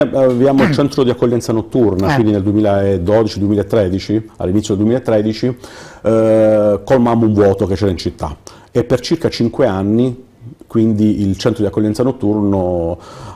Abbiamo il centro di accoglienza notturna, quindi nel 2012-2013, all'inizio del 2013, colmammo un vuoto che c'era in città e per circa 5 anni, quindi il centro di accoglienza notturna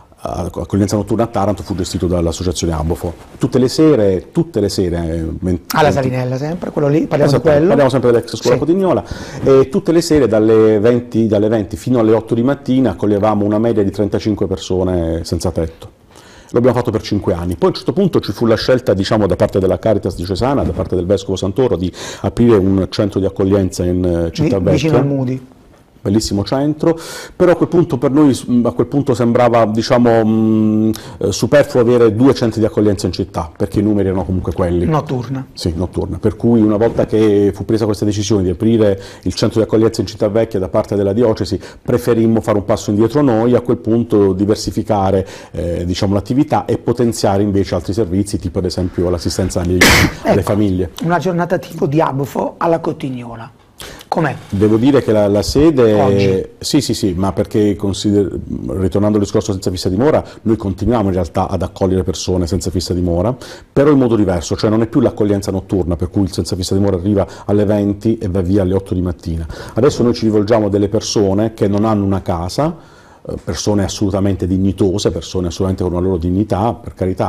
a Taranto fu gestito dall'associazione Abofo. Tutte le sere alla Salinella sempre, quello lì, parliamo di quello. Parliamo sempre dell'ex scuola Cotignola, e tutte le sere dalle 20 fino alle 8 di mattina accoglievamo una media di 35 persone senza tetto. L'abbiamo fatto per 5 anni. Poi a un certo punto ci fu la scelta, diciamo, da parte della Caritas diocesana, da parte del Vescovo Santoro, di aprire un centro di accoglienza in Città Vecchia. Vicino al Mudi. Bellissimo centro, però a quel punto per noi sembrava, diciamo, superfluo avere 2 centri di accoglienza in città, perché i numeri erano comunque quelli. Notturna. Sì, notturna. Per cui una volta che fu presa questa decisione di aprire il centro di accoglienza in Città Vecchia da parte della diocesi, preferimmo fare un passo indietro noi, a quel punto diversificare diciamo, l'attività e potenziare invece altri servizi, tipo ad esempio l'assistenza alle famiglie. Una giornata tipo di Abofo alla Cotignola. Com'è? Devo dire che la sede... Oggi. Sì, ma perché ritornando al discorso senza fissa dimora, noi continuiamo in realtà ad accogliere persone senza fissa dimora, però in modo diverso, cioè non è più l'accoglienza notturna, per cui il senza fissa dimora arriva alle 20 e va via alle 8 di mattina. Adesso noi ci rivolgiamo a delle persone che non hanno una casa, persone assolutamente dignitose, persone assolutamente con una loro dignità, per carità,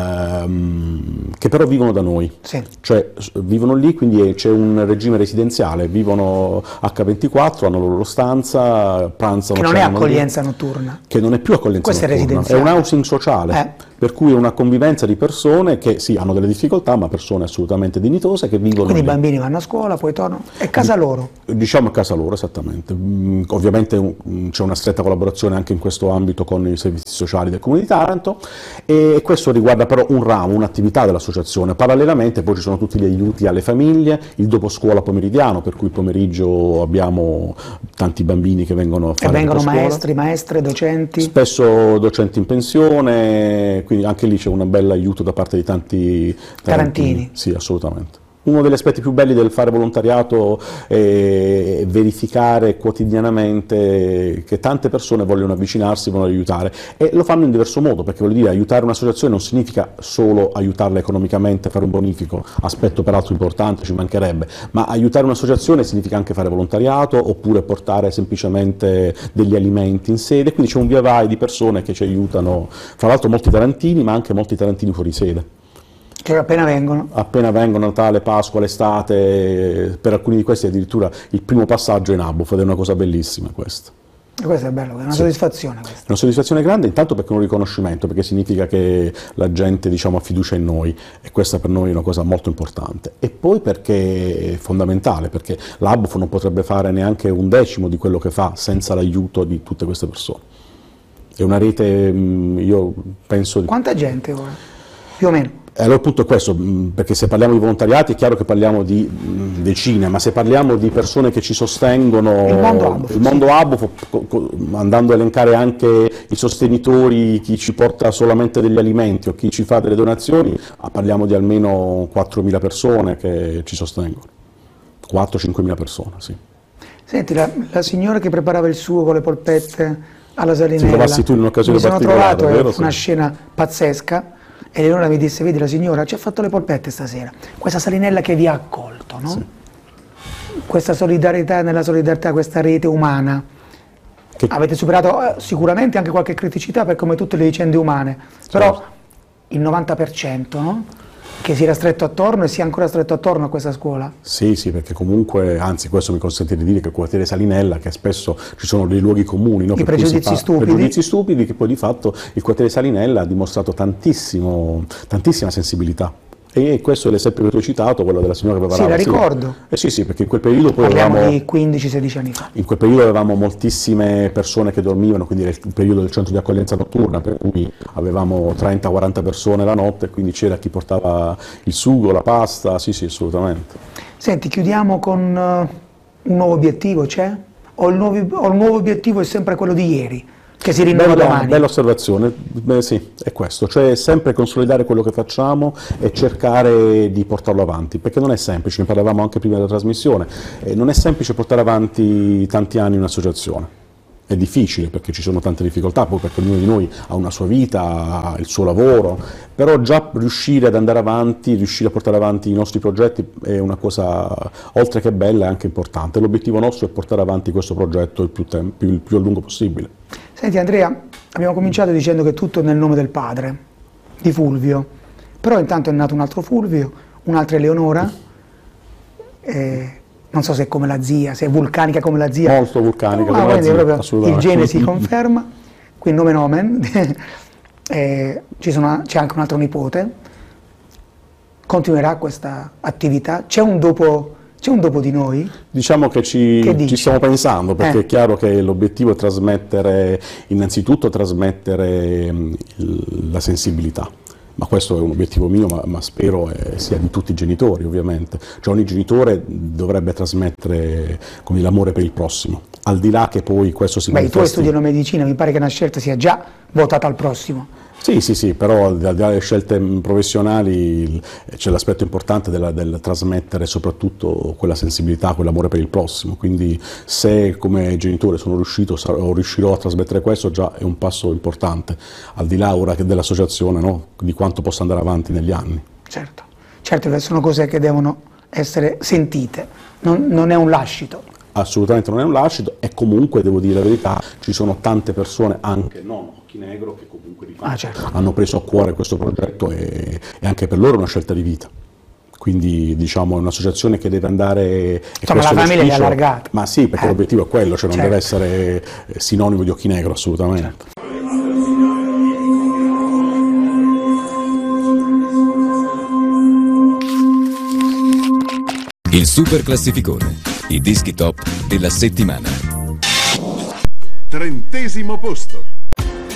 che però vivono da noi, sì. Cioè vivono lì, quindi c'è un regime residenziale, vivono H24, hanno la loro stanza, pranzano. Che non è accoglienza notturna. Che non è più accoglienza notturna, è residenziale. È un housing sociale, per cui è una convivenza di persone che sì, hanno delle difficoltà, ma persone assolutamente dignitose che vivono quindi lì. I bambini vanno a scuola, poi tornano, è casa loro. Diciamo è casa loro, esattamente. Ovviamente c'è una stretta collaborazione anche in questo ambito con i servizi sociali del Comune di Taranto, e questo riguarda però un ramo, un'attività dell'associazione. Parallelamente poi ci sono tutti gli aiuti alle famiglie, il dopo scuola pomeridiano, per cui il pomeriggio abbiamo tanti bambini che vengono a fare e vengono maestri, maestre, docenti? Spesso docenti in pensione, quindi anche lì c'è un bel aiuto da parte di tanti tarantini. Sì, assolutamente. Uno degli aspetti più belli del fare volontariato è verificare quotidianamente che tante persone vogliono avvicinarsi, vogliono aiutare, e lo fanno in diverso modo, perché voglio dire, aiutare un'associazione non significa solo aiutarla economicamente, fare un bonifico, aspetto peraltro importante, ci mancherebbe, ma aiutare un'associazione significa anche fare volontariato, oppure portare semplicemente degli alimenti in sede, quindi c'è un via vai di persone che ci aiutano, fra l'altro molti tarantini, ma anche molti tarantini fuori sede. Che appena vengono? Appena vengono, Natale, Pasqua, l'estate, per alcuni di questi addirittura il primo passaggio in Abofo, ed è una cosa bellissima questa. E questo è bello, è una soddisfazione questa. Una soddisfazione grande, intanto perché è un riconoscimento, perché significa che la gente, diciamo, ha fiducia in noi, e questa per noi è una cosa molto importante. E poi perché è fondamentale, perché l'Abofo non potrebbe fare neanche 1/10 di quello che fa senza l'aiuto di tutte queste persone. È una rete, io penso... Quanta gente ora? Più o meno? Allora il punto è questo, perché se parliamo di volontariati è chiaro che parliamo di decine, ma se parliamo di persone che ci sostengono, il mondo Abofo, andando a elencare anche i sostenitori, chi ci porta solamente degli alimenti o chi ci fa delle donazioni, parliamo di almeno 4.000 persone che ci sostengono, 4-5.000 persone, sì. Senti, la signora che preparava il suo con le polpette alla Salinella, se trovassi tu in un'occasione particolare, mi sono trovato, vero? Una scena pazzesca. E Eleonora mi disse, vedi la signora ci ha fatto le polpette stasera, questa Salinella che vi ha accolto, no? Sì. Questa solidarietà, nella solidarietà, questa rete umana. Avete superato sicuramente anche qualche criticità, per come tutte le vicende umane, però il 90%, no? Che si era stretto attorno e si è ancora stretto attorno a questa scuola. Sì, perché comunque, anzi questo mi consente di dire che il quartiere Salinella, che spesso ci sono dei luoghi comuni, no? I pregiudizi stupidi, che poi di fatto il quartiere Salinella ha dimostrato tantissima sensibilità. E questo è l'esempio che tu hai citato, quello della signora che preparava. Sì, la ricordo. Sì, perché in quel periodo poi parliamo di 15-16 anni fa. In quel periodo avevamo moltissime persone che dormivano, quindi era il periodo del centro di accoglienza notturna, per cui avevamo 30-40 persone la notte, quindi c'era chi portava il sugo, la pasta, sì, assolutamente. Senti, chiudiamo con un nuovo obiettivo, c'è? O il nuovo obiettivo è sempre quello di ieri? Che si rinnova domani. Bella osservazione, sì, è questo, cioè sempre consolidare quello che facciamo e cercare di portarlo avanti, perché non è semplice, ne parlavamo anche prima della trasmissione, non è semplice portare avanti tanti anni un'associazione. È difficile perché ci sono tante difficoltà, poi perché ognuno di noi ha una sua vita, ha il suo lavoro, però già riuscire ad andare avanti, riuscire a portare avanti i nostri progetti è una cosa, oltre che bella, è anche importante. L'obiettivo nostro è portare avanti questo progetto il più a lungo possibile. Senti Andrea, abbiamo cominciato dicendo che tutto nel nome del padre, di Fulvio, però intanto è nato un altro Fulvio, un'altra Eleonora, non so se è come la zia, se è vulcanica come la zia. Molto vulcanica come la zia, assolutamente. Il gene si conferma, qui nomen omen, c'è anche un altro nipote, continuerà questa attività, c'è un dopo di noi? Diciamo che ci stiamo pensando, perché è chiaro che l'obiettivo è trasmettere, innanzitutto trasmettere la sensibilità. Ma questo è un obiettivo mio, ma spero sia di tutti i genitori, ovviamente. Cioè ogni genitore dovrebbe trasmettere l'amore per il prossimo, al di là che poi questo si manifesti. I tuoi studiano medicina, mi pare che una scelta sia già votata al prossimo. Sì, però al di là delle scelte professionali c'è l'aspetto importante del trasmettere soprattutto quella sensibilità, quell'amore per il prossimo, quindi se come genitore sono riuscito o riuscirò a trasmettere questo già è un passo importante, al di là ora che dell'associazione, no? Di quanto possa andare avanti negli anni. Certo, sono cose che devono essere sentite, non è un lascito. Assolutamente non è un lascito e comunque, devo dire la verità, ci sono tante persone, anche non Ochinegro, che comunque hanno preso a cuore questo progetto e anche per loro è una scelta di vita. Quindi diciamo è un'associazione che deve andare... Insomma la famiglia è allargata. Ma sì, perché l'obiettivo è quello, cioè non deve essere sinonimo di Ochinegro, assolutamente. Il super classificone, i dischi top della settimana. 30° posto.